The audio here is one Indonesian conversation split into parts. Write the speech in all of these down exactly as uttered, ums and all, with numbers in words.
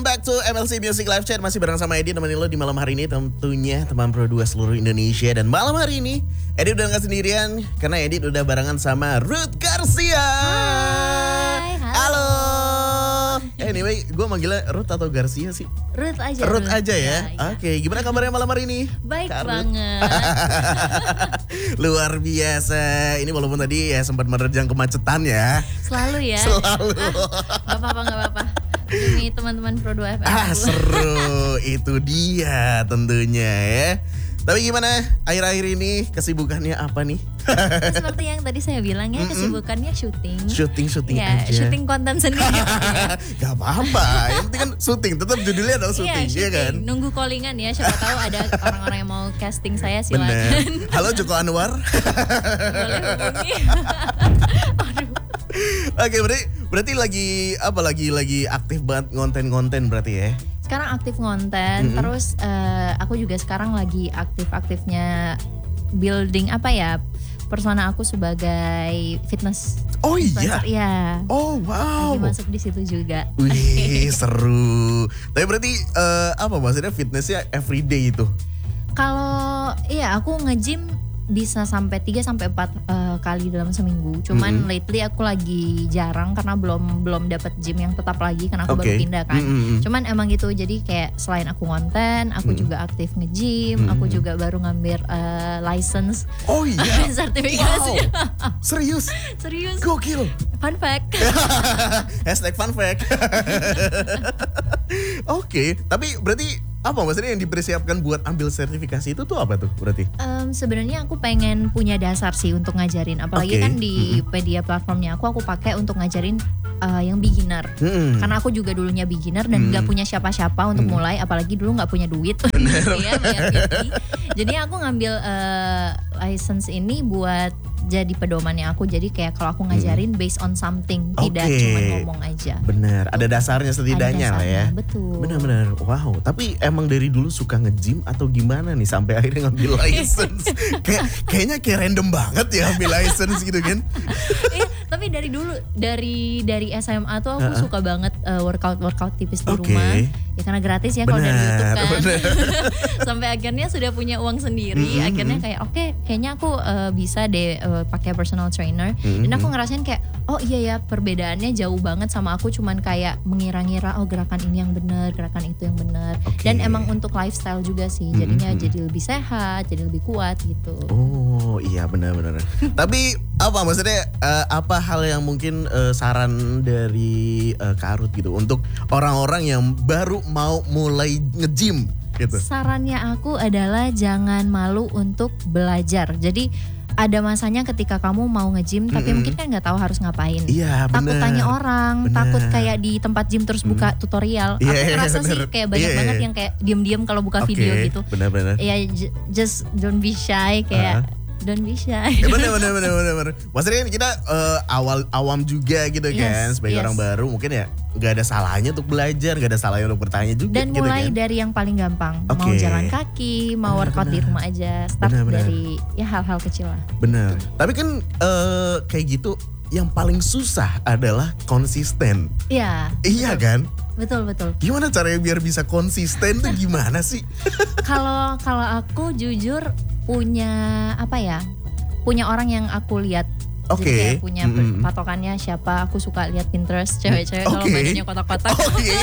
Back to M L C Music Live Chat. Masih bareng sama Edi, nemenin lo di malam hari ini. Tentunya teman Pro dua seluruh Indonesia. Dan malam hari ini Edi udah gak sendirian, karena Edi udah barengan sama Ruth Garcia. Hai, halo. Halo. Anyway, gue manggilnya Ruth atau Garcia sih? Ruth aja. Ruth Ruth. aja ya, ya, ya. Oke, gimana kabarnya malam hari ini? Baik Kak Ruth? banget. Luar biasa. Ini walaupun tadi ya sempat menerjang kemacetan ya. Selalu ya. Selalu. Gak apa-apa, gak apa-apa. Demi teman-teman Pro dua F M. Ah, seru. Itu dia tentunya ya. Tapi gimana akhir-akhir ini kesibukannya apa nih? Seperti yang tadi saya bilang ya, kesibukannya syuting. Syuting-syuting ya, aja. syuting konten sendiri. Ya. Gak apa-apa, yang penting kan syuting. Tetap judulnya adalah syuting, Iya, ya kan? Nunggu callingan ya, siapa tahu ada orang-orang yang mau casting saya, Bener. silakan. Halo Joko Anwar. Boleh hubungi. Aduh. Oke, berarti berarti lagi apa lagi lagi aktif banget ngonten-ngonten berarti ya? Sekarang aktif ngonten, Mm-hmm. terus eh, aku juga sekarang lagi aktif-aktifnya building apa ya, persona aku sebagai fitness. Oh iya. influencer. Iya. Oh wow. Lagi masuk di situ juga. Wih, seru. Tapi berarti eh, apa maksudnya fitnessnya everyday itu? Kalau iya aku nge-gym bisa sampai tiga sampai empat eh, kali dalam seminggu. Cuman Mm-hmm. lately aku lagi jarang karena belum belum dapat gym yang tetap lagi karena aku Oke. baru pindah kan. Mm-mm. Cuman emang gitu, jadi kayak selain aku konten, aku Mm. juga aktif nge-gym, Mm. aku juga baru ngambil eh, license Oh iya. sertifikasi. Wow. Serius? Serius. Gokil. Fun fact. Hashtag fun fact. Oke, tapi berarti apa maksudnya yang dipersiapkan buat ambil sertifikasi itu tuh apa tuh berarti? Em, sebenarnya aku pengen punya dasar sih untuk ngajarin, apalagi Oke. kan di media platformnya aku aku pakai untuk ngajarin eh, yang beginner. Hmm. Karena aku juga dulunya beginner dan nggak punya siapa-siapa untuk Hmm. mulai, apalagi dulu nggak punya duit. Gitu ya, bayar P T. Jadi aku ngambil eh, license ini buat jadi pedomannya aku. Jadi kayak kalau aku ngajarin based on something, tidak Oke. cuma ngomong aja. Bener, ada dasarnya setidaknya Ada lah ya. dasarnya, betul. Benar-benar, wow. Tapi emang dari dulu suka nge-gym atau gimana nih sampai akhirnya ngambil license? Kayak kayaknya kayak random banget ya ambil license gitu kan? Eh, tapi dari dulu dari dari S M A tuh aku Uh-uh. suka banget eh, workout workout tipis di Oke. rumah. Ya karena gratis ya kalau dari Benar, YouTube kan. benar. Sampai akhirnya sudah punya uang sendiri. Mm-mm. Akhirnya kayak oke, kayaknya aku eh, bisa deh eh, pakai personal trainer. Dan aku Mm-mm. ngerasain kayak oh iya ya, perbedaannya jauh banget sama aku cuman kayak mengira-ngira oh gerakan ini yang benar, gerakan itu yang benar. Oke. Dan emang untuk lifestyle juga sih. Jadinya Mm-mm. jadi lebih sehat, jadi lebih kuat gitu. Oh iya benar-benar. Tapi apa maksudnya eh, apa hal yang mungkin eh, saran dari eh, Kak Ruth gitu untuk orang-orang yang baru mau mulai nge-gym gitu? Sarannya aku adalah jangan malu untuk belajar. Jadi ada masanya ketika kamu mau nge-gym tapi Mm-mm. mungkin kan nggak tahu harus ngapain. Iya Takut benar. tanya orang, Bener. takut kayak di tempat gym terus buka tutorial. Iya, Aku iya, ngerasa bener. sih kayak banyak Iya, banget iya. yang kayak diem-diem kalau buka Oke, video gitu. benar-benar. Ya j- just don't be shy kayak don't be shy. Ya bener bener bener bener bener. Maksudnya kan kita eh, awal awam juga gitu kan, Yes, sebagai yes. orang baru mungkin ya nggak ada salahnya untuk belajar, nggak ada salahnya untuk bertanya juga. Dan gitu mulai kan. dari yang paling gampang, mau Oke. jalan kaki, mau Benar, workout di benar. rumah aja, start Benar, benar. dari ya hal-hal kecil lah. Bener. Tapi kan eh, kayak gitu yang paling susah adalah konsisten. Iya. Iya kan? Betul betul. Gimana caranya biar bisa konsisten tuh gimana sih? Kalau kalau aku jujur punya apa ya? Punya orang yang aku lihat. Oke. Jadi kayak punya Mm-mm. patokannya siapa, aku suka lihat Pinterest cewek-cewek kalau Oke. badannya kotak-kotak. Oke.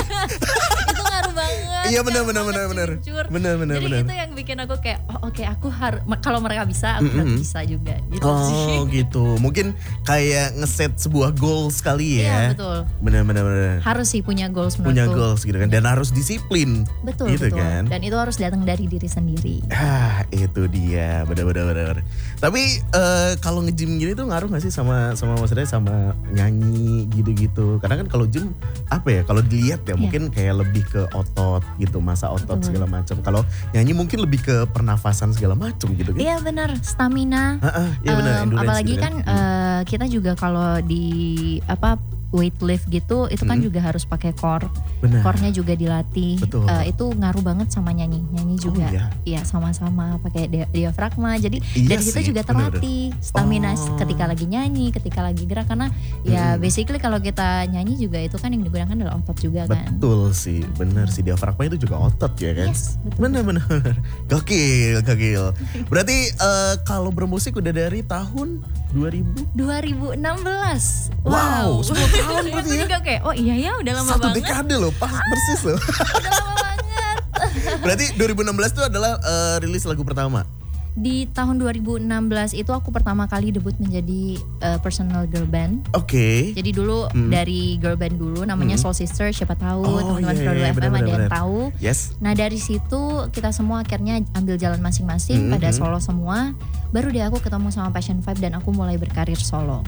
Itu ngaruh banget. Iya benar ngaruh benar banget, benar benar. jujur. Benar benar Jadi benar. itu yang bikin aku kayak oh oke aku harus kalau mereka bisa aku Mm-mm. harus bisa juga gitu sih. Oh gitu. Mungkin kayak ngeset sebuah goals kali ya. Iya betul. Benar benar benar. Harus sih punya goals menurutku. Punya goals gitu kan, dan harus disiplin. Betul gitu betul. kan. Dan itu harus datang dari diri sendiri. Ah itu dia, benar-benar benar. Tapi eh, kalau nge-gym gini tuh ngaruh gak sih sama sama maksudnya sama nyanyi gitu-gitu? Karena kan kalau gym apa ya? Kalau dilihat ya Iya. mungkin kayak lebih ke otot gitu, masa otot Betul. segala macam. Kalau nyanyi mungkin lebih ke pernafasan segala macam gitu kan? Iya benar, stamina. Ah, ah, iya benar. Em, endurance apalagi gitu kan eh, kita juga kalau di apa weight lift gitu, itu kan Hmm. juga harus pakai core. Benar. Core-nya juga dilatih. Betul. Eh, itu ngaruh banget sama nyanyi. Nyanyi juga. Oh, iya? Iya, sama-sama pakai dia- diafragma. Jadi Iya dari situ sih, juga benar-benar. terlatih stamina Oh. ketika lagi nyanyi, ketika lagi gerak, karena ya Hmm. basically kalau kita nyanyi juga itu kan yang digunakan adalah otot juga kan. Betul sih, benar sih, diafragma itu juga otot ya kan. Yes, betul. Benar benar. Gokil, gokil. Berarti eh, kalau bermusik udah dari tahun dua ribu dua ribu enam belas. Wow, sepuluh tahun Aku berarti ya. juga kayak, oh iya ya udah lama Satu banget. dekade loh, pas persis loh. Udah lama banget. Berarti dua ribu enam belas itu adalah eh, rilis lagu pertama. Di tahun dua ribu enam belas itu aku pertama kali debut menjadi uh, personal girl band. Oke. Jadi dulu Hmm. dari girl band dulu namanya Hmm. Soul Sister, siapa tahu Oh, teman-teman iya, iya, Produk iya, F M benar, ada benar, yang benar. tahu. Yes. Nah dari situ kita semua akhirnya ambil jalan masing-masing, Hmm, pada hmm. solo semua. Baru deh aku ketemu sama Passion Vibe dan aku mulai berkarir solo.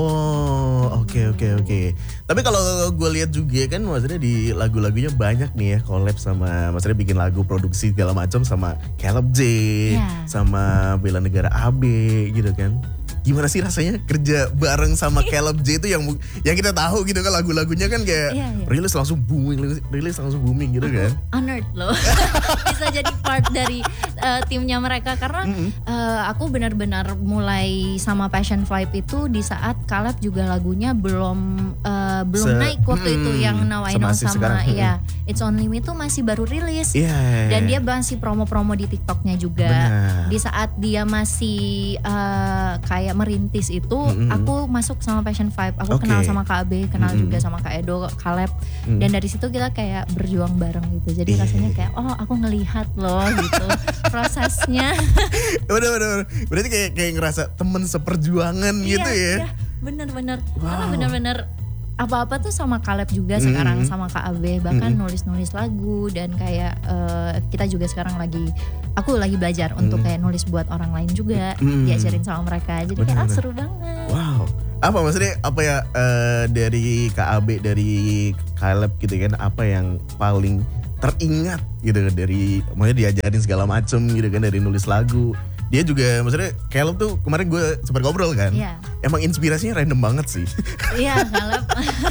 Oh, oke oke oke. Tapi kalau gue lihat juga kan maksudnya di lagu-lagunya banyak nih ya collab sama, maksudnya bikin lagu produksi segala macam sama Caleb J, Iya. sama Bela Negara A B gitu kan. Gimana sih rasanya kerja bareng sama Caleb J itu yang yang kita tahu gitu kan, lagu-lagunya kan kayak Iya, iya. rilis langsung booming, rilis- rilis langsung booming gitu kan. Honored loh bisa jadi part dari uh, timnya mereka karena Mm-mm. uh, aku benar-benar mulai sama Passion Vibe itu di saat Caleb juga lagunya belum uh, belum Se- naik waktu itu mm, yang Now I Know semasif sama sekarang. ya It's On Me itu masih baru rilis. Iya. Dan dia masih promo-promo di TikToknya juga. Benar. Di saat dia masih uh, kayak merintis itu, Mm-mm. aku masuk sama Passion Vibe. Aku Oke. kenal sama Kak Abe, kenal Mm-mm. juga sama Kak Edo, Caleb. Mm. Dan dari situ kita kayak berjuang bareng gitu. Jadi Iya. rasanya kayak, oh aku ngelihat loh gitu prosesnya. Udah, udah, udah. Berarti kayak kayak ngerasa temen seperjuangan gitu ya. Iya, bener-bener. Wow. Karena bener-bener apa-apa tuh sama Caleb juga Mm-mm. sekarang, sama Kak Abe, bahkan Mm-mm. nulis-nulis lagu dan kayak eh, kita juga sekarang lagi, aku lagi belajar untuk Mm. kayak nulis buat orang lain juga, Mm. diajarin sama mereka. Jadi kayak ah, Bener-bener. seru banget. Wow. Apa maksudnya, apa ya eh, dari K A B, dari Caleb gitu kan, apa yang paling teringat gitu kan dari, maksudnya diajarin segala macem gitu kan, dari nulis lagu. Dia juga maksudnya Caleb tuh kemarin gue sempat ngobrol kan. Iya. Emang inspirasinya random banget sih. Iya, Caleb.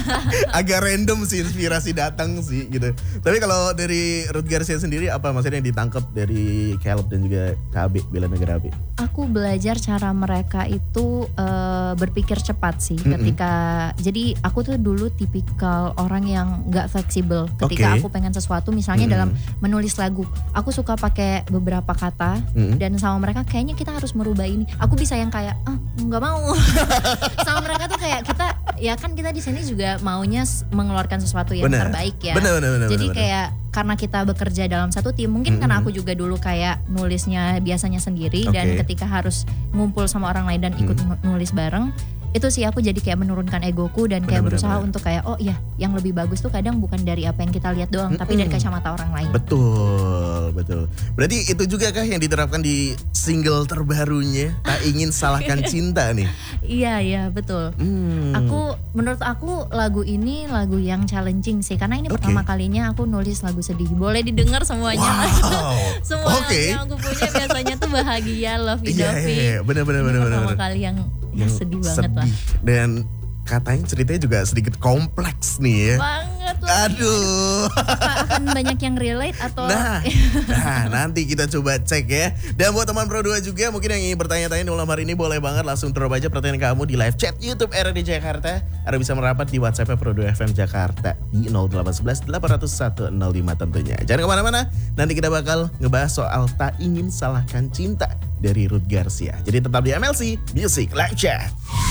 Agak random sih inspirasi datang sih gitu. Tapi kalau dari Ruth Garcia sendiri apa maksudnya yang ditangkap dari Caleb dan juga K A B, Bela Negara A B? Aku belajar cara mereka itu eh, berpikir cepat sih. Mm-mm. Ketika jadi aku tuh dulu tipikal orang yang nggak fleksibel. Ketika Oke. aku pengen sesuatu, misalnya Mm-mm. dalam menulis lagu, aku suka pakai beberapa kata Mm-mm. dan sama mereka kayaknya kita harus merubah ini. Aku bisa yang kayak ah nggak mau. Sama mereka tuh kayak kita ya kan kita di sini juga maunya s- mengeluarkan sesuatu yang Benar. terbaik ya. Benar, benar, benar, Jadi benar, kayak karena kita bekerja dalam satu tim, mungkin karena Mm-mm. aku juga dulu kayak nulisnya biasanya sendiri Oke. dan ketika harus ngumpul sama orang lain dan ikut Mm. nu- nulis bareng, itu sih aku jadi kayak menurunkan egoku dan kayak Benar, benar, berusaha benar. untuk kayak oh iya yang lebih bagus tuh kadang bukan dari apa yang kita lihat doang, tapi dari Mm-mm. kacamata orang lain. Betul, betul. Berarti itu juga kah yang diterapkan di single terbarunya, Tak Ingin Salahkan Cinta nih? Iya iya betul. Hmm. Aku menurut aku lagu ini lagu yang challenging sih karena ini Oke. pertama kalinya aku nulis lagu sedih. Boleh didengar semuanya. Wow. Semua Oke. yang aku punya biasanya tuh bahagia, love Iya, iya, lovey. iya. Benar, benar, Ini benar, benar, pertama benar. kali yang, ya sedih banget lah. Dan katanya ceritanya juga sedikit kompleks nih ya. Banget lah. Aduh. Apa akan banyak yang relate atau Nah, nah, nanti kita coba cek ya. Dan buat teman Pro dua juga mungkin yang ingin bertanya-tanya di malam hari ini, boleh banget langsung drop aja pertanyaan kamu di live chat YouTube R D Jakarta. Atau bisa merapat di WhatsApp Pro dua F M Jakarta di nol delapan satu satu delapan nol satu nol lima tentunya. Jangan kemana-mana, nanti kita bakal ngebahas soal Tak Ingin Salahkan Cinta dari Ruth Garcia. Jadi tetap di M L C Music Live Chat.